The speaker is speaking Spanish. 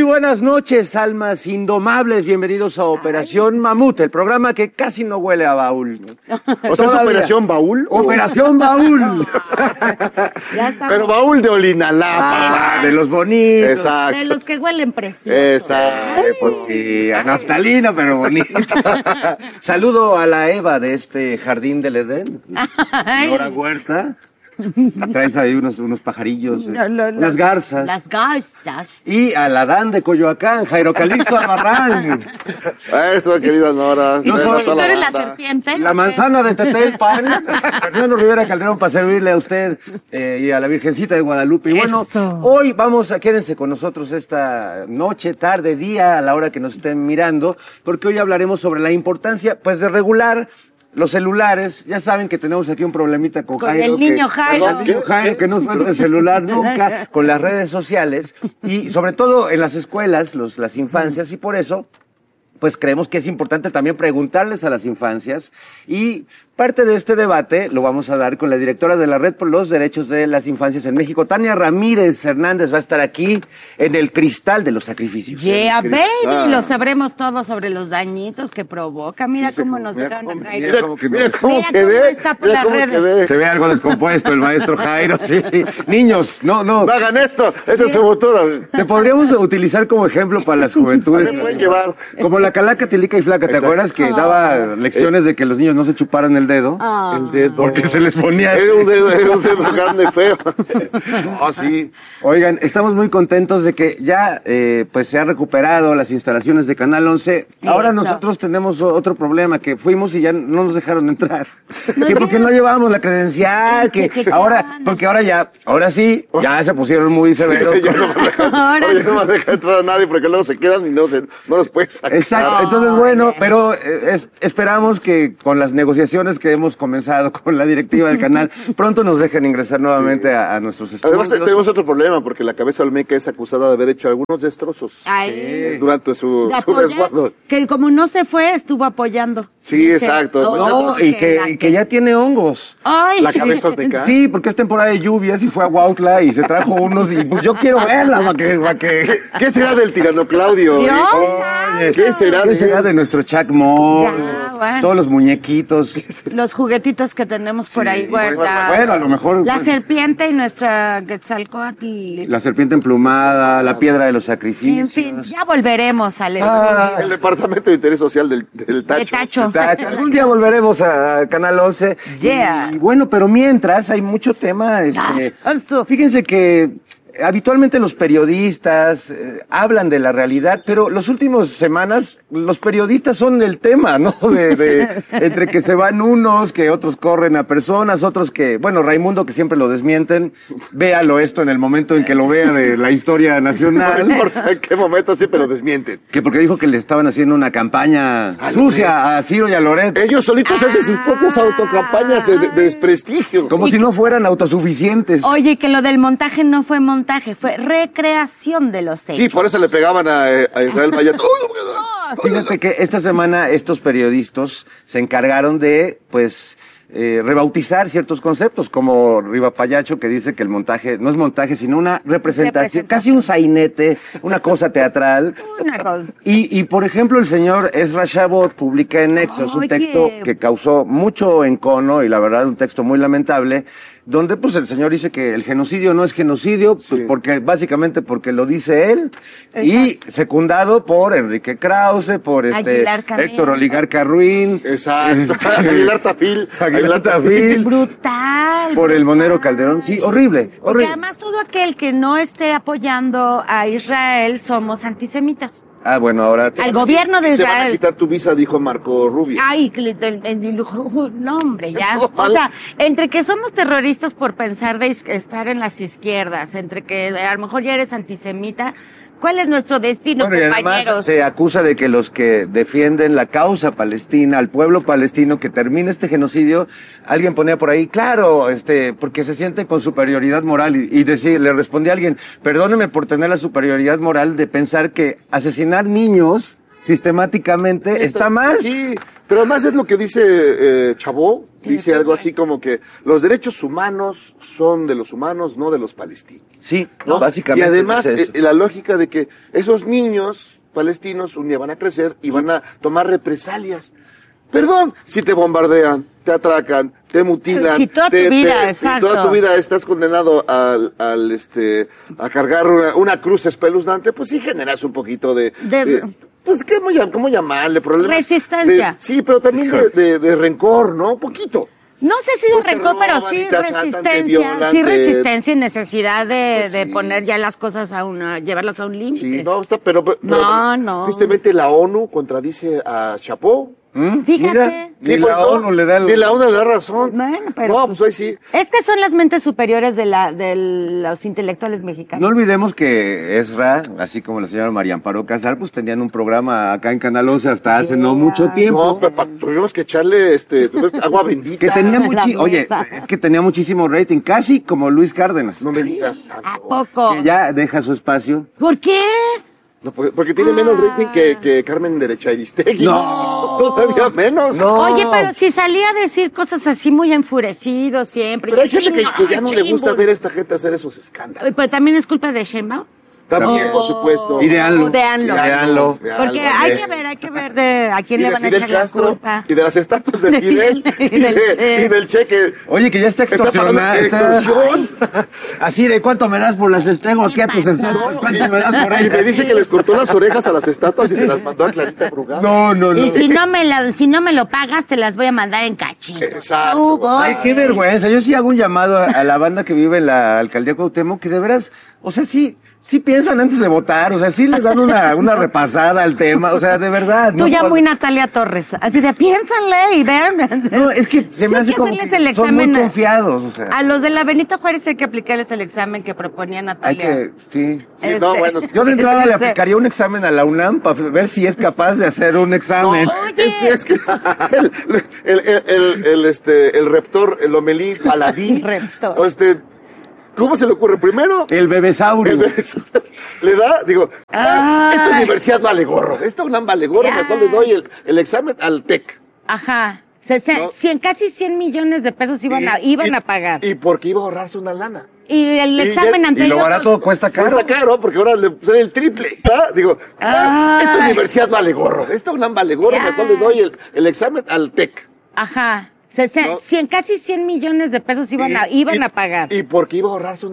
buenas noches, almas indomables. Bienvenidos a Operación Mamut, el programa que casi no huele a baúl. ¿O sea, es Operación Baúl? Operación Baúl. Pero baúl de Olinalá, de los bonitos. Exacto. De los que huelen preciosos. Exacto. Pues sí, a naftalina, pero bonito. Saludo a la Eva de este jardín del Edén. Nora Huerta. Traes ahí unos pajarillos, unas garzas. Las garzas. Y al Adán de Coyoacán, Jairo Calixto Albarrán. Maestro, querida Nora. ¿Y tú eres la banda. serpiente? La manzana de Tetelpan. Fernando Rivera Calderón para servirle a usted y a la Virgencita de Guadalupe. Y bueno, hoy quédense con nosotros esta noche, tarde, día, a la hora que nos estén mirando, porque hoy hablaremos sobre la importancia, pues, de regular los celulares. Ya saben que tenemos aquí un problemita con Jairo. El niño Jairo. Perdón, el niño Jairo que no suelta el celular nunca, con las redes sociales y sobre todo en las escuelas, las infancias, y por eso pues creemos que es importante también preguntarles a las infancias, y parte de este debate lo vamos a dar con la directora de la Red por los Derechos de las Infancias en México, Tania Ramírez Hernández, va a estar aquí en el cristal de los sacrificios. Yeah, baby, lo sabremos todo sobre los dañitos que provoca. Mira cómo nos dejaron a Jairo. Mira cómo está por las redes. Se ve algo descompuesto el maestro Jairo, sí. Niños, no. No hagan esto, ese es su futuro. Te podríamos utilizar como ejemplo para las juventudes. Me pueden llevar. Como la calaca tilica y flaca, ¿te acuerdas que daba lecciones de que los niños no se chuparan el dedo? El dedo. Porque se les ponía... Era un dedo grande y feo. Sí. Oigan, estamos muy contentos de que ya pues se ha recuperado las instalaciones de Canal 11. Ahora nosotros tenemos otro problema, que fuimos y ya no nos dejaron entrar. Que porque no llevábamos la credencial, porque ahora sí, ya se pusieron muy severos. Ya no me deja entrar a nadie porque luego se quedan y no los puedes sacar. Exacto, entonces bueno, pero esperamos que con las negociaciones que hemos comenzado con la directiva del canal, pronto nos dejen ingresar nuevamente a nuestros estudios. Además tenemos otro problema, porque la cabeza olmeca es acusada de haber hecho algunos destrozos durante su resguardo. Que como no se fue, estuvo apoyando. Sí, exacto. No, y que ya tiene hongos. Ay. La cabeza olmeca. Sí, porque es temporada de lluvias y fue a Huautla y se trajo unos y pues yo quiero verla para que... ¿Qué será del tirano Claudio? Dios, ¿Qué será de nuestro Chuck Moll? Bueno. Todos los muñequitos. Los juguetitos que tenemos por ahí guardados. Bueno, a lo mejor... La serpiente y nuestra Quetzalcóatl. La serpiente emplumada, la piedra de los sacrificios. En fin, ya volveremos al El Departamento de Interés Social del Tacho. Algún día volveremos a Canal 11. Yeah. Y bueno, pero mientras hay mucho tema. Fíjense que habitualmente los periodistas hablan de la realidad, pero las últimas semanas los periodistas son el tema, ¿no? Entre que se van unos, que otros corren a personas, otros que, bueno, Raimundo, que siempre lo desmienten, véalo esto en el momento en que lo vea de la historia nacional. No importa en qué momento, siempre lo desmienten. Que porque dijo que le estaban haciendo una campaña sucia a Ciro y a Loret. Ellos solitos hacen sus propias autocampañas de desprestigio. Como si no fueran autosuficientes. Oye, que lo del montaje no fue montaje, fue recreación de los hechos. Sí, por eso le pegaban a Israel Mayer. Fíjate que esta semana estos periodistas se encargaron de, pues, rebautizar ciertos conceptos, como Riva Payacho, que dice que el montaje no es montaje, sino una representación, casi un sainete, una cosa teatral. Y por ejemplo, el señor Ezra Shabot publica en Nexos un texto que causó mucho encono y la verdad un texto muy lamentable, donde pues el señor dice que el genocidio no es genocidio, pues básicamente porque lo dice él, y secundado por Enrique Krause, por Héctor Oligarca Ruin, Aguilar Tafil, brutal, por el Monero Calderón, sí, horrible. Porque además todo aquel que no esté apoyando a Israel somos antisemitas. Bueno, ahora... Al gobierno de Israel. Te van a quitar tu visa, dijo Marco Rubio. Ay, no, hombre, ya. O sea, entre que somos terroristas por pensar de estar en las izquierdas, entre que a lo mejor ya eres antisemita, ¿cuál es nuestro destino, compañeros? Además se acusa de que los que defienden la causa palestina, al pueblo palestino, que termine este genocidio, alguien ponía por ahí, claro, porque se sienten con superioridad moral, y le respondía a alguien, perdóneme por tener la superioridad moral de pensar que asesinar niños sistemáticamente está mal. Sí, pero además es lo que dice Chabot. Dice algo así como que los derechos humanos son de los humanos, no de los palestinos. Sí, ¿no? básicamente. Y además, es eso. la lógica de que esos niños palestinos un día van a crecer y van a tomar represalias. Perdón, si te bombardean, te atracan, te mutilan. Si toda tu vida, exacto. Toda tu vida estás condenado a cargar una cruz espeluznante, pues sí generas un poquito de pues, ¿cómo llamarle? Problemas. Resistencia. Sí, pero también de rencor, ¿no? Un poquito. No sé si de Pues rencor, pero sí resistencia. Sí, resistencia y necesidad de poner ya las cosas llevarlas a un límite. Sí, no, pero no. Tristemente la ONU contradice a Chapo. Fíjate. Mira, Sí, ni pues la ONU le da ni la ONU le da razón. Bueno, pero No, pues hoy sí. estas son las mentes superiores de los intelectuales mexicanos. No olvidemos que Ezra, así como la señora María Amparo Casal, pues tenían un programa acá en Canal 11 hasta hace no mucho tiempo. No, pero tuvimos que echarle agua bendita. Que tenía Oye, es que tenía muchísimo rating, casi como Luis Cárdenas. No me digas tanto. ¿A poco? Que ya deja su espacio. ¿Por qué? No, porque tiene menos rating que Carmen Derecharistegui. No. Todavía menos. No. Oye, pero si salía a decir cosas así muy enfurecido siempre. Pero hay gente que ya no le gusta ver a esta gente hacer esos escándalos. Pues también es culpa de Sheinbaum. También, por supuesto. Y de ANLO. De ANLO. De ANLO. Porque hay que ver a quién Y le de van a Fidel echar Castro, la culpa. y de las estatuas de De Fidel, Fidel, y del cheque. Oye, que ya está extorsionada. Extorsión. Así de ¿cuánto me das por las tengo aquí a tus estatuas? ¿Cuánto me das por ahí? Y me dice que les cortó las orejas a las estatuas y se las mandó a Clarita Brugada. No. Y si no me lo pagas, te las voy a mandar en cachitos. Exacto. Ay, qué vergüenza. Yo sí hago un llamado a la banda que vive en la alcaldía Cuauhtémoc, que de veras, o sea, sí piensan antes de votar, o sea, sí les dan una repasada al tema, o sea, de verdad. Tú ya muy Natalia Torres, así de piénsanle y vean. No, es que se me hace como que hacerles el son muy examen confiados, o sea. A los de la Benito Juárez hay que aplicarles el examen que proponía Hay Natalia. sí. Sí, no, bueno, Yo de entrada le aplicaría un examen a la UNAM para ver si es capaz de hacer un examen. Oye. Es que el reptor, el Lomelí Paladí, Reptor. ¿cómo se le ocurre? Primero, El bebesaurio. le da, digo, Ay. esta universidad vale gorro, esta UNAM vale gorro, Ya. mejor le doy el examen al TEC. Ajá. No. Casi 100 millones de pesos iban a pagar. Y porque iba a ahorrarse una lana. Y el examen y anterior. Y lo barato cuesta caro. Cuesta caro porque ahora le sale el triple. ¿verdad? Digo, esta Ay. universidad vale gorro, esta UNAM vale gorro, Ya. mejor le doy el examen al TEC. Ajá. No. Casi 100 millones de pesos iban a pagar. Y porque iba a ahorrarse una